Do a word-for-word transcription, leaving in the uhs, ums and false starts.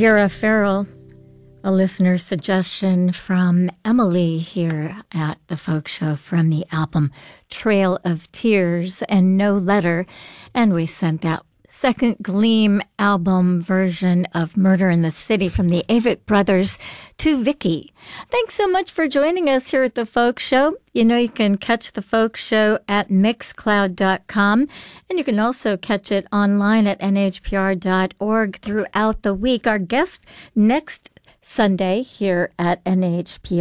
Sierra Farrell, a listener suggestion from Emily here at the Folk Show from the album Trail of Tears and No Letter. And we sent that Second Gleam album version of Murder in the City from the Avett Brothers to Vicky. Thanks so much for joining us here at the Folk Show. You know, you can catch the Folk Show at mixcloud dot com, and you can also catch it online at N H P R dot org throughout the week. Our guest next Sunday here at N H P R